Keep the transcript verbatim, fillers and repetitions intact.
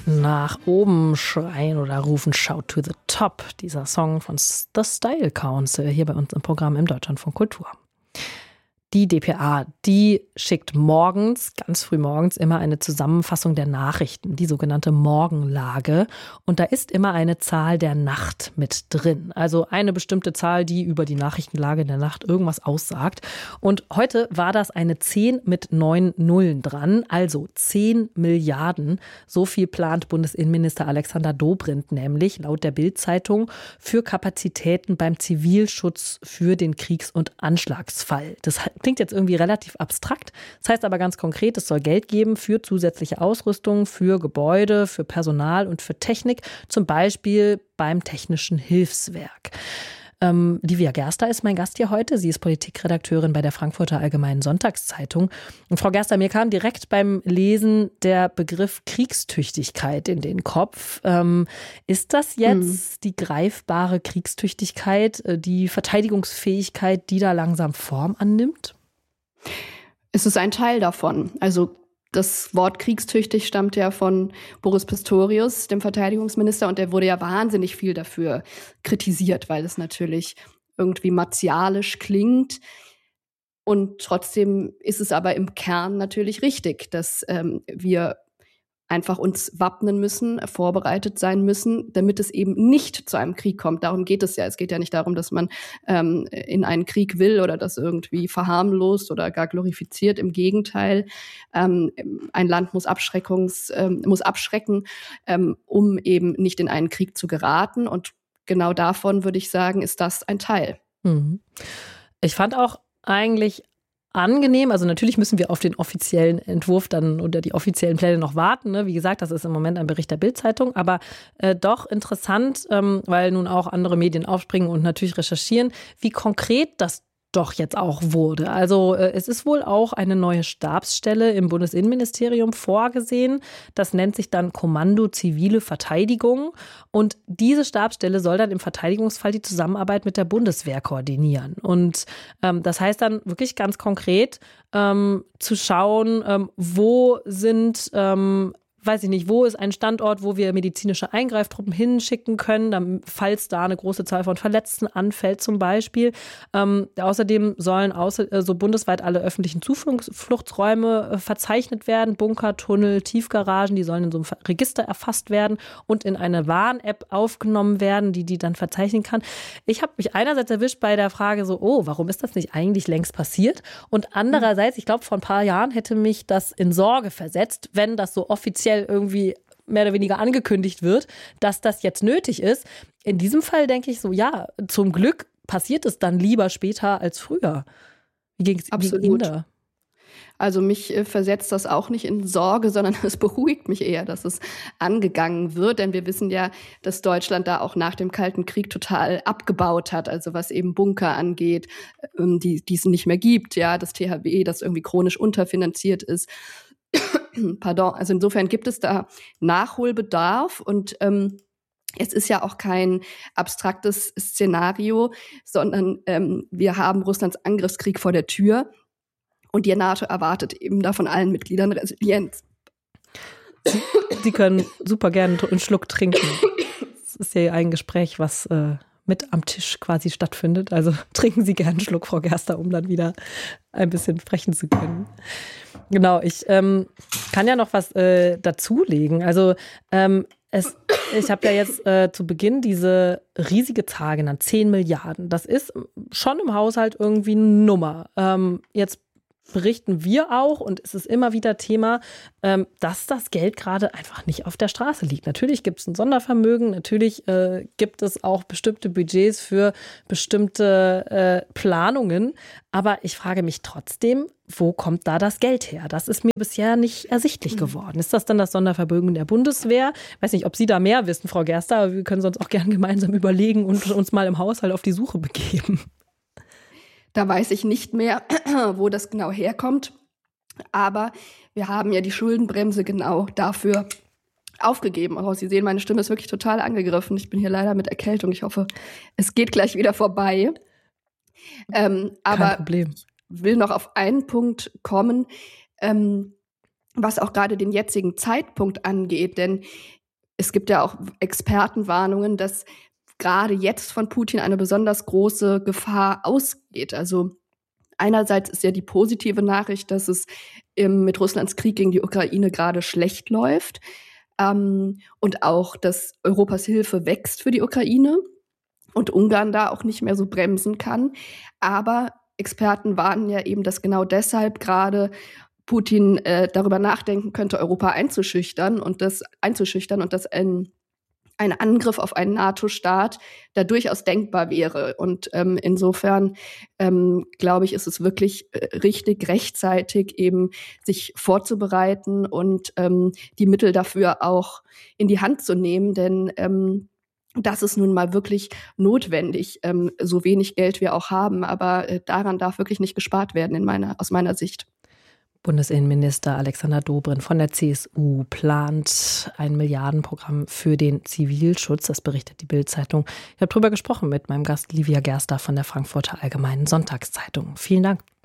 nach oben schreien oder rufen, shout to the top. Dieser Song von The Style Council hier bei uns im Programm im Deutschlandfunk Kultur. Die D P A, die schickt morgens, ganz früh morgens, immer eine Zusammenfassung der Nachrichten, die sogenannte Morgenlage. Und da ist immer eine Zahl der Nacht mit drin. Also eine bestimmte Zahl, die über die Nachrichtenlage in der Nacht irgendwas aussagt. Und heute war das eine zehn mit neun Nullen dran, also zehn Milliarden. So viel plant Bundesinnenminister Alexander Dobrindt nämlich, laut der Bild-Zeitung, für Kapazitäten beim Zivilschutz für den Kriegs- und Anschlagsfall. Das klingt jetzt irgendwie relativ abstrakt. Das heißt aber ganz konkret, es soll Geld geben für zusätzliche Ausrüstung, für Gebäude, für Personal und für Technik, zum Beispiel beim Technischen Hilfswerk. Ähm, Livia Gerster ist mein Gast hier heute. Sie ist Politikredakteurin bei der Frankfurter Allgemeinen Sonntagszeitung. Und Frau Gerster, mir kam direkt beim Lesen der Begriff Kriegstüchtigkeit in den Kopf. Ähm, ist das jetzt hm. die greifbare Kriegstüchtigkeit, die Verteidigungsfähigkeit, die da langsam Form annimmt? Es ist ein Teil davon. Also das Wort kriegstüchtig stammt ja von Boris Pistorius, dem Verteidigungsminister, und der wurde ja wahnsinnig viel dafür kritisiert, weil es natürlich irgendwie martialisch klingt. Und trotzdem ist es aber im Kern natürlich richtig, dass ähm, wir einfach uns wappnen müssen, vorbereitet sein müssen, damit es eben nicht zu einem Krieg kommt. Darum geht es ja. Es geht ja nicht darum, dass man ähm, in einen Krieg will oder das irgendwie verharmlost oder gar glorifiziert. Im Gegenteil, ähm, ein Land muss Abschreckungs, ähm, muss abschrecken, ähm, um eben nicht in einen Krieg zu geraten. Und genau davon, würde ich sagen, ist das ein Teil. Mhm. Ich fand auch eigentlich angenehm. Also natürlich müssen wir auf den offiziellen Entwurf dann oder die offiziellen Pläne noch warten. Ne? Wie gesagt, das ist im Moment ein Bericht der Bild-Zeitung, aber äh, doch interessant, ähm, weil nun auch andere Medien aufspringen und natürlich recherchieren, wie konkret das doch jetzt auch wurde. Also äh, es ist wohl auch eine neue Stabsstelle im Bundesinnenministerium vorgesehen. Das nennt sich dann Kommando Zivile Verteidigung. Und diese Stabsstelle soll dann im Verteidigungsfall die Zusammenarbeit mit der Bundeswehr koordinieren. Und ähm, das heißt dann wirklich ganz konkret ähm, zu schauen, ähm, wo sind ähm, weiß ich nicht, wo ist ein Standort, wo wir medizinische Eingreiftruppen hinschicken können, dann, falls da eine große Zahl von Verletzten anfällt zum Beispiel. Ähm, außerdem sollen außer, äh, so bundesweit alle öffentlichen Zufluchtsräume äh, verzeichnet werden, Bunker, Tunnel, Tiefgaragen, die sollen in so einem Register erfasst werden und in eine Warn-App aufgenommen werden, die die dann verzeichnen kann. Ich habe mich einerseits erwischt bei der Frage so, oh, warum ist das nicht eigentlich längst passiert? Und andererseits, ich glaube, vor ein paar Jahren hätte mich das in Sorge versetzt, wenn das so offiziell irgendwie mehr oder weniger angekündigt wird, dass das jetzt nötig ist. In diesem Fall denke ich so, ja, zum Glück passiert es dann lieber später als früher. Wie ging es Ihnen da? Also mich äh, versetzt das auch nicht in Sorge, sondern es beruhigt mich eher, dass es angegangen wird. Denn wir wissen ja, dass Deutschland da auch nach dem Kalten Krieg total abgebaut hat. Also was eben Bunker angeht, ähm, die, die es nicht mehr gibt. Ja, das T H W, das irgendwie chronisch unterfinanziert ist. Pardon, also insofern gibt es da Nachholbedarf und ähm, es ist ja auch kein abstraktes Szenario, sondern ähm, wir haben Russlands Angriffskrieg vor der Tür und die NATO erwartet eben da von allen Mitgliedern Resilienz. Sie, Sie können super gerne einen Schluck trinken. Das ist ja ein Gespräch, was äh, mit am Tisch quasi stattfindet. Also trinken Sie gerne einen Schluck, Frau Gerster, um dann wieder ein bisschen sprechen zu können. Genau, ich ähm, kann ja noch was äh, dazulegen. Also ähm, es, ich habe ja jetzt äh, zu Beginn diese riesige Zahl genannt, zehn Milliarden. Das ist schon im Haushalt irgendwie eine Nummer. Ähm, jetzt berichten wir auch, und es ist immer wieder Thema, ähm, dass das Geld gerade einfach nicht auf der Straße liegt. Natürlich gibt es ein Sondervermögen, natürlich äh, gibt es auch bestimmte Budgets für bestimmte äh, Planungen, aber ich frage mich trotzdem, wo kommt da das Geld her? Das ist mir bisher nicht ersichtlich geworden. Ist das dann das Sondervermögen der Bundeswehr? Ich weiß nicht, ob Sie da mehr wissen, Frau Gerster, aber wir können uns auch gerne gemeinsam überlegen und uns mal im Haushalt auf die Suche begeben. Da weiß ich nicht mehr, wo das genau herkommt. Aber wir haben ja die Schuldenbremse genau dafür aufgegeben. Oh, Sie sehen, meine Stimme ist wirklich total angegriffen. Ich bin hier leider mit Erkältung. Ich hoffe, es geht gleich wieder vorbei. Ähm, aber Kein Problem. Ich will noch auf einen Punkt kommen. Ähm, was auch gerade den jetzigen Zeitpunkt angeht. Denn es gibt ja auch Expertenwarnungen, dass gerade jetzt von Putin eine besonders große Gefahr ausgeht. Also einerseits ist ja die positive Nachricht, dass es im, mit Russlands Krieg gegen die Ukraine gerade schlecht läuft ähm, und auch, dass Europas Hilfe wächst für die Ukraine und Ungarn da auch nicht mehr so bremsen kann. Aber Experten warnen ja eben, dass genau deshalb gerade Putin äh, darüber nachdenken könnte, Europa einzuschüchtern und das einzuschüchtern und dass ein, ein Angriff auf einen NATO-Staat da durchaus denkbar wäre. Und ähm, insofern ähm, glaube ich, ist es wirklich äh, richtig, rechtzeitig eben sich vorzubereiten und ähm, die Mittel dafür auch in die Hand zu nehmen, denn ähm, das ist nun mal wirklich notwendig, ähm, so wenig Geld wir auch haben. Aber äh, daran darf wirklich nicht gespart werden, in meiner, aus meiner Sicht. Bundesinnenminister Alexander Dobrindt von der C S U plant ein Milliardenprogramm für den Zivilschutz. Das berichtet die Bild-Zeitung. Ich habe darüber gesprochen mit meinem Gast Livia Gerster von der Frankfurter Allgemeinen Sonntagszeitung. Vielen Dank.